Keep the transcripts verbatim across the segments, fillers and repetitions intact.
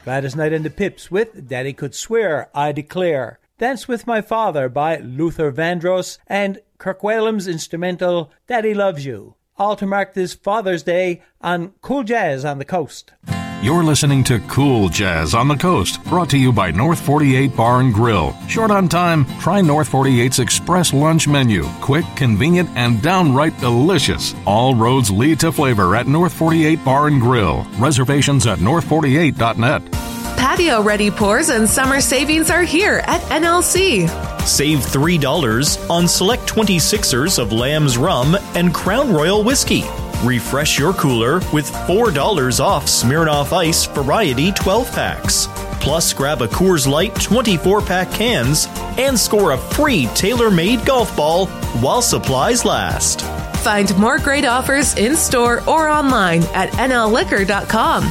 Gladys Knight and the Pips with Daddy Could Swear, I Declare. Dance with My Father by Luther Vandross, and Kirk Whalum's instrumental Daddy Loves You. All to mark this Father's Day on Cool Jazz on the Coast. You're listening to Cool Jazz on the Coast, brought to you by North forty-eight Bar and Grill. Short on time? Try North forty-eight's Express Lunch Menu. Quick, convenient, and downright delicious. All roads lead to flavor at North forty-eight Bar and Grill. Reservations at north forty-eight dot net. Patio-ready pours and summer savings are here at N L C. Save three dollars on select twenty-sixers of Lamb's Rum and Crown Royal Whiskey. Refresh your cooler with four dollars off Smirnoff Ice Variety twelve packs. Plus, grab a Coors Light twenty-four pack cans and score a free tailor-made golf ball while supplies last. Find more great offers in-store or online at N L liquor dot com.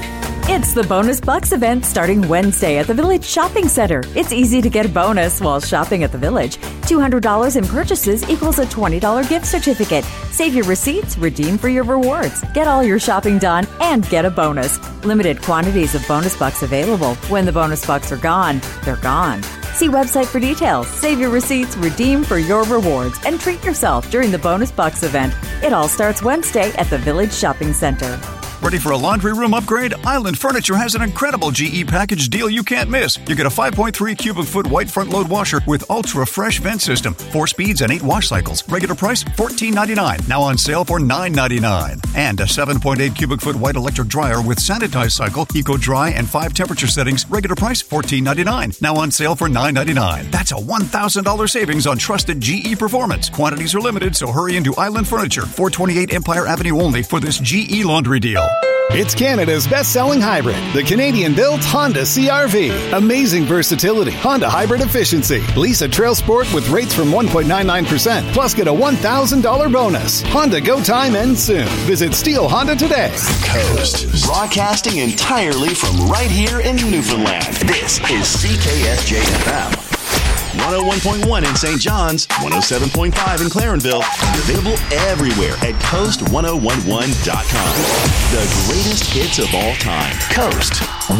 It's the Bonus Bucks event starting Wednesday at the Village Shopping Center. It's easy to get a bonus while shopping at the Village. two hundred dollars in purchases equals a twenty dollars gift certificate. Save your receipts, redeem for your rewards. Get all your shopping done and get a bonus. Limited quantities of Bonus Bucks available. When the Bonus Bucks are gone, they're gone. See website for details. Save your receipts, redeem for your rewards, and treat yourself during the Bonus Bucks event. It all starts Wednesday at the Village Shopping Center. Ready for a laundry room upgrade? Island Furniture has an incredible G E package deal you can't miss. You get a five point three cubic foot white front load washer with ultra fresh vent system, four speeds and eight wash cycles. Regular price fourteen ninety-nine. Now on sale for nine ninety-nine. And a seven point eight cubic foot white electric dryer with sanitized cycle, eco dry, and five temperature settings. Regular price fourteen ninety-nine. Now on sale for nine ninety-nine. That's a one thousand dollars savings on trusted G E performance. Quantities are limited, so hurry into Island Furniture, four twenty-eight Empire Avenue only for this G E laundry deal. It's Canada's best-selling hybrid, the Canadian-built Honda C R V. Amazing versatility, Honda hybrid efficiency. Lease a Trail Sport with rates from one point nine nine percent, plus get a one thousand dollars bonus. Honda Go Time ends soon. Visit Steele Honda today. Coast, broadcasting entirely from right here in Newfoundland. This is C K S J F M. one oh one point one in Saint John's, one oh seven point five in Clarenville, and available everywhere at coast ten eleven dot com. The greatest hits of all time. Coast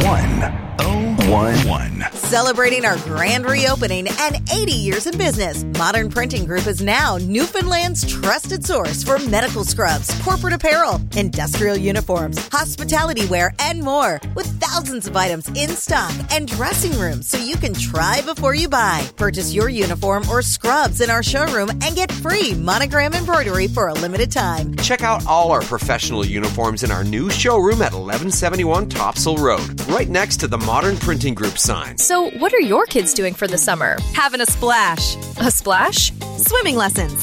ten eleven. Celebrating our grand reopening and eighty years in business, Modern Printing Group is now Newfoundland's trusted source for medical scrubs, corporate apparel, industrial uniforms, hospitality wear, and more, with thousands of items in stock and dressing rooms so you can try before you buy. Purchase your uniform or scrubs in our showroom and get free monogram embroidery for a limited time. Check out all our professional uniforms in our new showroom at eleven seventy-one Topsail Road, right next to the Modern Printing Group sign. So, what are your kids doing for the summer? Having a splash. A splash? Swimming lessons.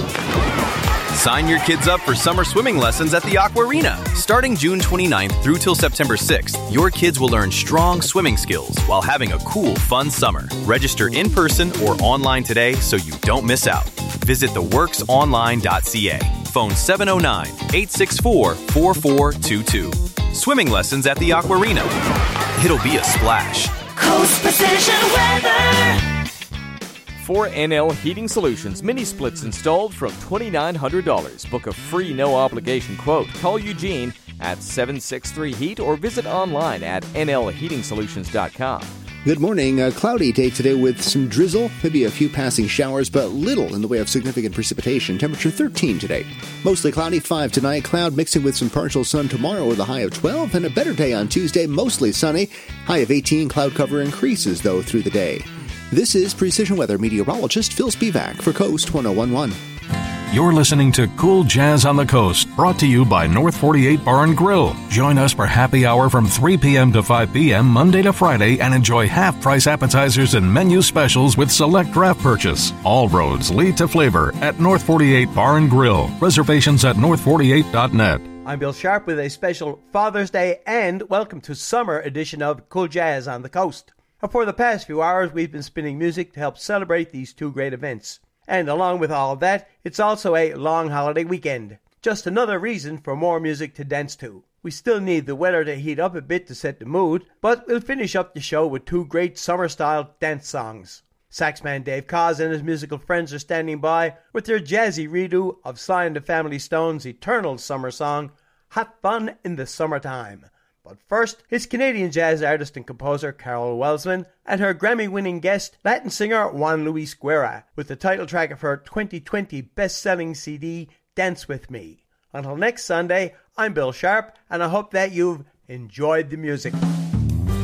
Sign your kids up for summer swimming lessons at the Aquarina. Starting June twenty-ninth through till September sixth, your kids will learn strong swimming skills while having a cool, fun summer. Register in person or online today so you don't miss out. Visit the works online dot c a. Phone seven oh nine, eight six four, four four two two. Swimming lessons at the Aquarina. It'll be a splash. Coast Precision Weather. For N L Heating Solutions, mini splits installed from twenty-nine hundred dollars. Book a free no-obligation quote. Call Eugene at seven six three heat or visit online at n l heating solutions dot com. Good morning. A cloudy day today with some drizzle, maybe a few passing showers, but little in the way of significant precipitation. Temperature thirteen today. Mostly cloudy, five tonight. Cloud mixing with some partial sun tomorrow with a high of twelve, and a better day on Tuesday, mostly sunny. High of eighteen. Cloud cover increases, though, through the day. This is Precision Weather meteorologist Phil Spivak for Coast ten eleven. You're listening to Cool Jazz on the Coast, brought to you by North forty-eight Bar and Grill. Join us for happy hour from three p.m. to five p.m. Monday to Friday and enjoy half-price appetizers and menu specials with select draft purchase. All roads lead to flavor at North forty-eight Bar and Grill. Reservations at north forty-eight dot net. I'm Bill Sharp with a special Father's Day and welcome to summer edition of Cool Jazz on the Coast. For the past few hours, we've been spinning music to help celebrate these two great events. And along with all of that, it's also a long holiday weekend. Just another reason for more music to dance to. We still need the weather to heat up a bit to set the mood, but we'll finish up the show with two great summer-style dance songs. Saxman Dave Koz and his musical friends are standing by with their jazzy redo of Sly and the Family Stone's eternal summer song, Hot Fun in the Summertime. But first, it's Canadian jazz artist and composer Carol Welsman and her Grammy-winning guest, Latin singer Juan Luis Guerra, with the title track of her twenty twenty best-selling C D, Dance With Me. Until next Sunday, I'm Bill Sharp, and I hope that you've enjoyed the music.